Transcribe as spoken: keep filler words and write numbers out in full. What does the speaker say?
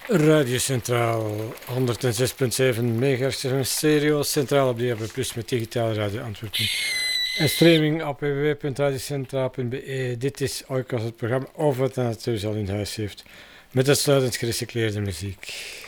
Radio Centraal, honderdzes komma zeven megahertz stereo, centraal op D A B plus met digitale radio Antwerpen. En streaming op w w w punt radiocentraal punt b e. Dit is Oikos, het programma over wat de natuur al in huis heeft. Met uitsluitend gerecycleerde muziek.